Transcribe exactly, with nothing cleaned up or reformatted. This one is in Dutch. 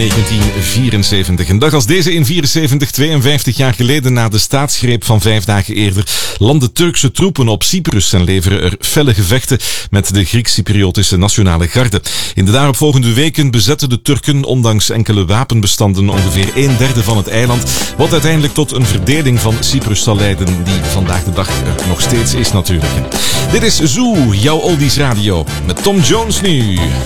negentien vierenzeventig. Een dag als deze in vierenzeventig, tweeënvijftig jaar geleden na de staatsgreep van vijf dagen eerder, landen Turkse troepen op Cyprus en leveren er felle gevechten met de Grieks-Cypriotische Nationale Garde. In de daaropvolgende weken bezetten de Turken ondanks enkele wapenbestanden ongeveer een derde van het eiland, wat uiteindelijk tot een verdeling van Cyprus zal leiden, die vandaag de dag er nog steeds is natuurlijk. Dit is Zoo, jouw oldies radio, met Tom Jones nu.